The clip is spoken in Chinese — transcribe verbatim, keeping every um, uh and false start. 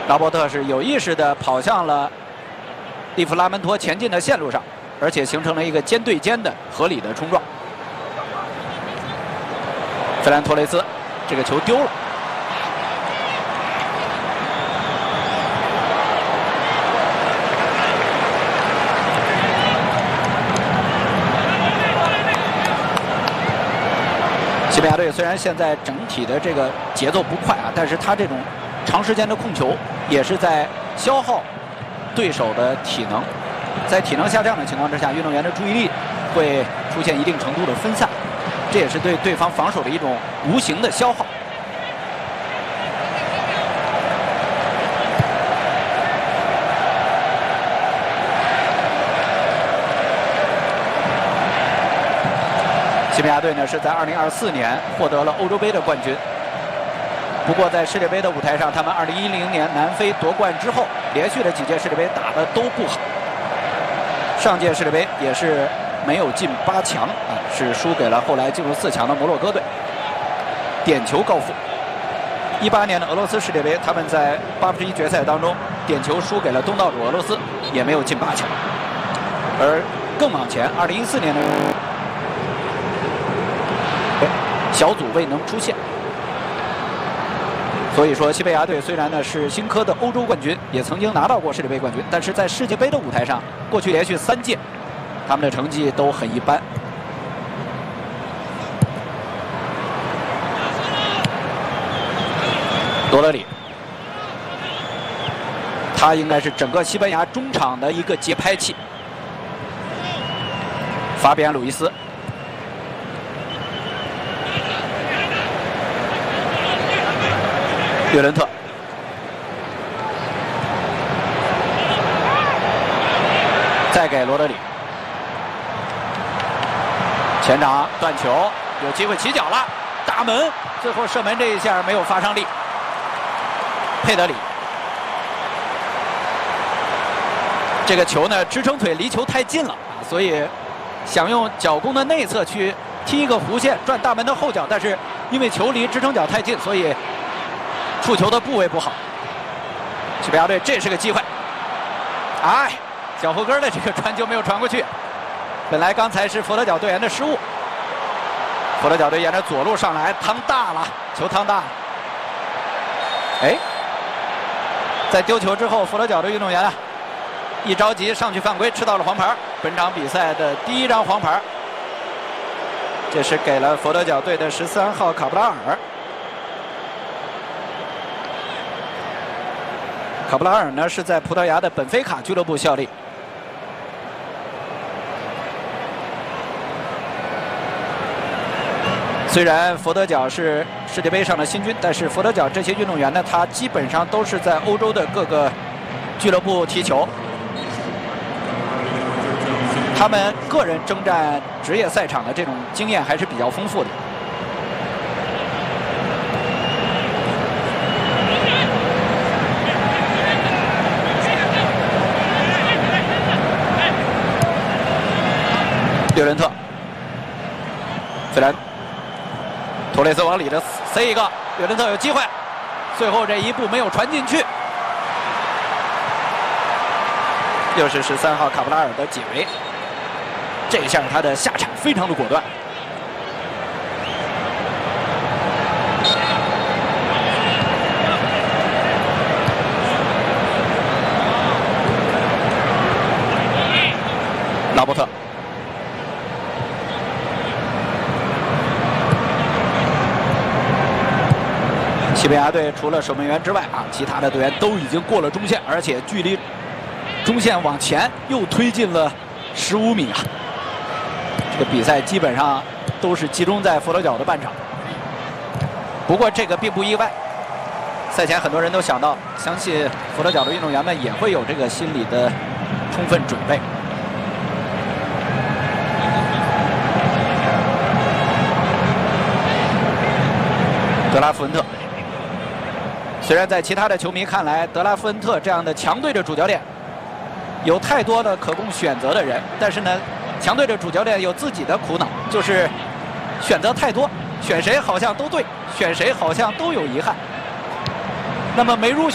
拉波特是有意识地跑向了利弗拉门托前进的线路上，而且形成了一个肩对肩的合理的冲撞。费兰托雷斯，这个球丢了。西班牙队虽然现在整体的这个节奏不快啊，但是他这种长时间的控球也是在消耗对手的体能，在体能下降的情况之下，运动员的注意力会出现一定程度的分散，这也是对对方防守的一种无形的消耗。西班牙队呢是在二零二四年获得了欧洲杯的冠军。不过在世界杯的舞台上，他们二零一零年南非夺冠之后，连续的几届世界杯打得都不好。上届世界杯也是没有进八强啊，是输给了后来进入四强的摩洛哥队，点球告负。一八年的俄罗斯世界杯，他们在八分之一决赛当中点球输给了东道主俄罗斯，也没有进八强。而更往前，二零一四年的小组未能出现。所以说，西班牙队虽然呢是新科的欧洲冠军，也曾经拿到过世界杯冠军，但是在世界杯的舞台上，过去连续三届，他们的成绩都很一般。罗德里，他应该是整个西班牙中场的一个节拍器。法比安·鲁伊斯。略伦特，再给罗德里，前场断球，有机会起脚了，打门，最后射门这一下没有发上力。佩德里，这个球呢支撑腿离球太近了啊，所以想用脚弓的内侧去踢一个弧线转大门的后脚，但是因为球离支撑脚太近，所以触球的部位不好。西班牙队这是个机会，哎，脚后跟的这个传球没有传过去。本来刚才是佛得角队员的失误，佛得角队沿着左路上来，趟大了，球趟大了。哎，在丢球之后，佛得角的运动员啊，一着急上去犯规，吃到了黄牌，本场比赛的第一张黄牌。这是给了佛得角队的十三号卡布拉尔。卡布拉尔呢是在葡萄牙的本菲卡俱乐部效力。虽然佛得角是世界杯上的新军，但是佛得角这些运动员呢，他基本上都是在欧洲的各个俱乐部踢球，他们个人征战职业赛场的这种经验还是比较丰富的。略伦特，费兰托雷斯往里的塞一个，略伦特有机会，最后这一步没有传进去，又是十三号卡布拉尔的解围，这一下他的下铲非常的果断。拉波特。西班牙队除了守门员之外啊，其他的队员都已经过了中线，而且距离中线往前又推进了十五米啊！这个比赛基本上都是集中在佛得角的半场。不过这个并不意外，赛前很多人都想到，相信佛得角的运动员们也会有这个心理的充分准备。德拉夫恩特。虽然在其他的球迷看来，德拉夫恩特这样的强队的主教练有太多的可供选择的人，但是呢，强队的主教练有自己的苦恼，就是选择太多，选谁好像都对，选谁好像都有遗憾。那么没入选